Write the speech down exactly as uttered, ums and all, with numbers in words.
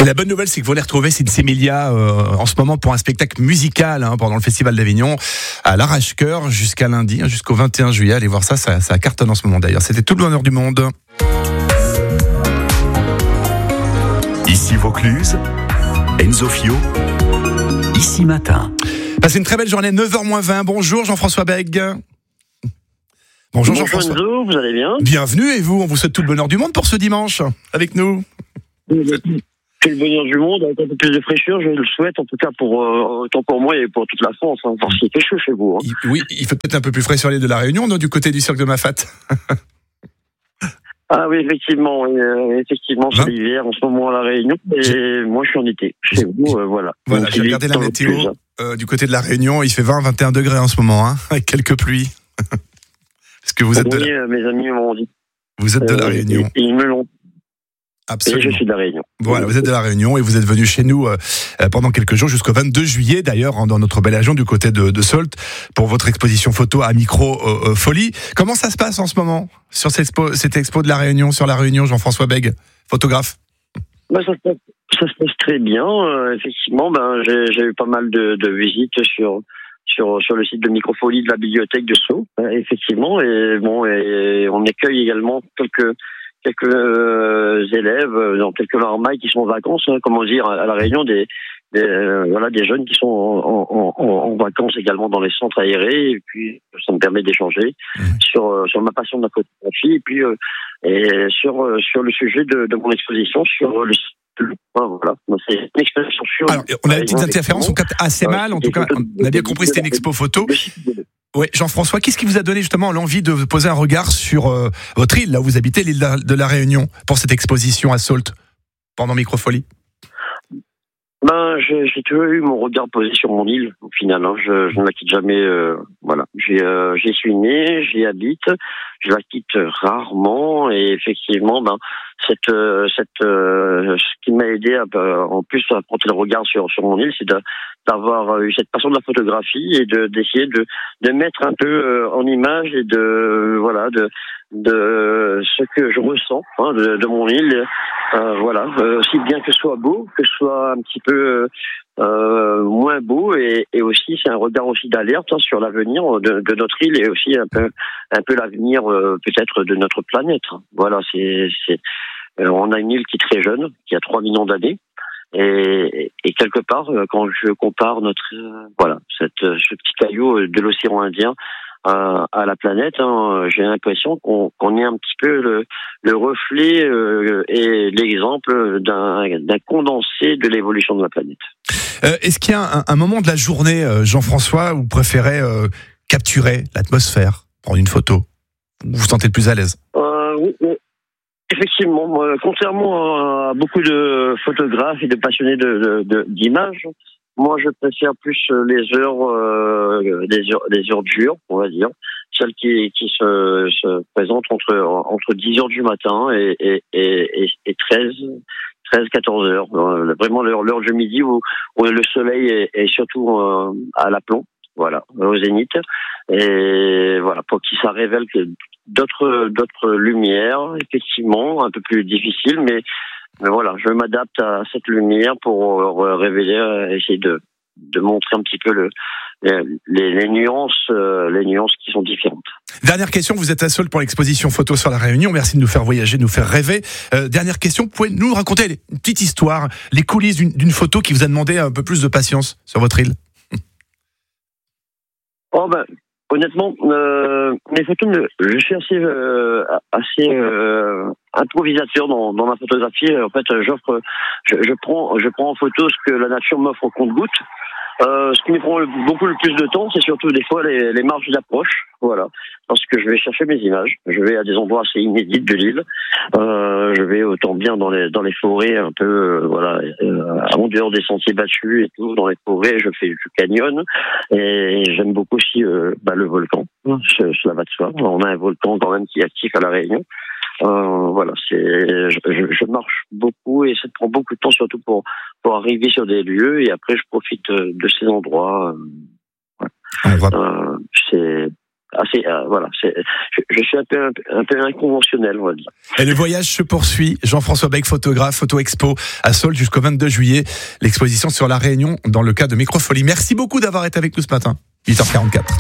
Et la bonne nouvelle, c'est que vous allez retrouver Sinsemilia euh, en ce moment pour un spectacle musical hein, pendant le Festival d'Avignon à l'Arrache-Cœur jusqu'à lundi, hein, jusqu'au vingt et un juillet. Allez voir ça, ça, ça cartonne en ce moment d'ailleurs. C'était tout le bonheur du monde. Ici Vaucluse, Enzo Fio, Ici Matin. Passez une très belle journée, neuf heures moins vingt. Bonjour Jean-François Bègue. Bonjour, Bonjour Jean-François. Enzo, vous allez bien? Bienvenue et vous, on vous souhaite tout le bonheur du monde pour ce dimanche avec nous. C'est le bonheur du monde, avec un peu plus de fraîcheur, je le souhaite, en tout cas pour euh, autant pour moi et pour toute la France, hein, parce qu'il fait chaud chez vous. Hein. Il, oui, il fait peut-être un peu plus frais sur l'île de la Réunion, non, du côté du cirque de Mafat. Ah oui, effectivement, euh, effectivement, c'est Hein l'hiver en ce moment à la Réunion, et J'ai... moi je suis en été. Chez vous, euh, voilà. Voilà, Donc, j'ai regardé la météo plus, euh, du côté de la Réunion, il fait vingt à vingt et un degrés en ce moment, hein, avec quelques pluies. Est-ce que vous êtes oui, de la... euh, mes amis m'ont dit. Vous êtes de la Euh, Réunion. et, et ils me l'ont. Absolument. Et je suis de la Réunion. Voilà, vous êtes de la Réunion et vous êtes venu chez nous euh, pendant quelques jours jusqu'au vingt-deux juillet d'ailleurs hein, dans notre belle région du côté de, de Sault pour votre exposition photo à micro euh, euh, folie. Comment ça se passe en ce moment sur cette expo, cette expo de la Réunion, sur la Réunion, Jean-François Bègue, photographe? Bah, ça, se passe, ça se passe très bien. Euh, effectivement, ben, j'ai, j'ai eu pas mal de, de visites sur sur sur le site de Microfolie de la bibliothèque de Sceaux, euh, effectivement. Et bon, et on accueille également quelques quelques euh, élèves dans quelques marmailles qui sont en vacances, hein, comment dire, à la Réunion, des, des euh, voilà des jeunes qui sont en, en, en, en vacances également dans les centres aérés. Et puis ça me permet d'échanger mmh. sur sur ma passion de la photographie et puis euh, et sur sur le sujet de, de mon exposition sur le voilà, c'est une exposition sur. Alors, on a des petites interférences, on capte assez mal. En tout cas, on a bien compris, c'était une expo photo. Oui, Jean-François, qu'est-ce qui vous a donné justement l'envie de poser un regard sur euh, votre île, là où vous habitez, l'île de la Réunion, pour cette exposition à Sault, pendant Microfolie? Ben, j'ai, j'ai toujours eu mon regard posé sur mon île, au final. Hein. Je, je ne la quitte jamais. Euh, voilà, j'ai, euh, j'y suis né, j'y habite, je la quitte rarement, et effectivement, ben, cette, euh, cette, euh, ce qui m'a aidé à, en plus à porter le regard sur sur mon île, c'est de, d'avoir eu cette passion de la photographie et de d'essayer de de mettre un peu euh, en image et de voilà de de ce que je ressens hein, de, de mon île. Euh, voilà, euh, aussi bien que ce soit beau, que ce soit un petit peu euh, moins beau, et, et aussi c'est un regard aussi d'alerte hein, sur l'avenir de, de notre île et aussi un peu un peu l'avenir euh, peut-être de notre planète. Voilà, c'est c'est euh, on a une île qui est très jeune, qui a trois millions d'années, et, et quelque part quand je compare notre euh, voilà cette ce petit caillou de l'océan Indien À, à la planète, hein, j'ai l'impression qu'on, qu'on est un petit peu le, le reflet euh, et l'exemple d'un, d'un condensé de l'évolution de la planète. Euh, est-ce qu'il y a un, un moment de la journée, euh, Jean-François, où vous préférez euh, capturer l'atmosphère, prendre une photo? Vous vous sentez le plus à l'aise? euh, oui, oui. Effectivement, moi, contrairement à beaucoup de photographes et de passionnés de, de, de, d'images, moi, je préfère plus les heures, euh, les heures, les heures dures, on va dire, celles qui qui se, se présentent entre entre dix heures du matin et et et, et treize, quatorze heures. Vraiment l'heure l'heure du midi où où le soleil est, est surtout euh, à l'aplomb, voilà, au zénith, et voilà pour qu'il ça révèle que d'autres d'autres lumières, effectivement, un peu plus difficiles, mais Mais voilà, je m'adapte à cette lumière pour révéler, essayer de, de montrer un petit peu le, les, les nuances, les nuances qui sont différentes. Dernière question, vous êtes à Sault pour l'exposition photo sur la Réunion. Merci de nous faire voyager, de nous faire rêver. Euh, dernière question, vous pouvez nous raconter une petite histoire, les coulisses d'une, d'une photo qui vous a demandé un peu plus de patience sur votre île? Oh ben. Honnêtement, euh, mes photos, je suis assez, euh, assez euh, improvisateur dans, dans ma photographie. En fait, j'offre, je, je prends, je prends en photo ce que la nature m'offre au compte-gouttes. Euh, ce qui me prend beaucoup le plus de temps, c'est surtout des fois les, les marges d'approche, voilà, parce que je vais chercher mes images. Je vais à des endroits assez inédits de l'île. Euh, je vais autant bien dans les dans les forêts, un peu, euh, voilà, euh, en dehors des sentiers battus et tout, dans les forêts. Je fais du canyon et j'aime beaucoup aussi euh, bah, le volcan. Cela va de soi. On a un volcan quand même qui est actif à la Réunion. Euh, voilà, c'est, je, je marche beaucoup et ça prend beaucoup de temps, surtout pour pour arriver sur des lieux, et après je profite de ces endroits. Euh, On va... euh, c'est assez, euh, voilà, c'est, je, je suis un peu, un peu inconventionnel, on va dire. Et le voyage se poursuit. Jean-François Beck, photographe, Photo Expo à Saultes jusqu'au vingt-deux juillet. L'exposition sur la Réunion dans le cadre de Microfolie. Merci beaucoup d'avoir été avec nous ce matin. huit heures quarante-quatre.